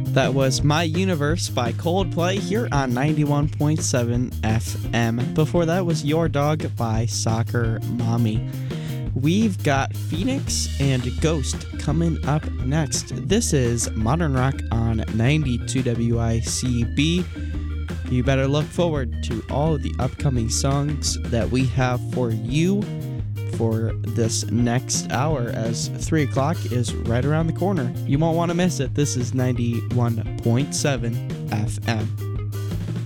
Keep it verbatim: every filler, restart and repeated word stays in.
That was My Universe by Coldplay here on ninety-one point seven F M. Before that was Your Dog by Soccer Mommy. We've got Phoenix and Ghost coming up next. This is Modern Rock on ninety-two W I C B. You better look forward to all of the upcoming songs that we have for you for this next hour, as three o'clock is right around the corner. You won't want to miss it. This is ninety-one point seven F M.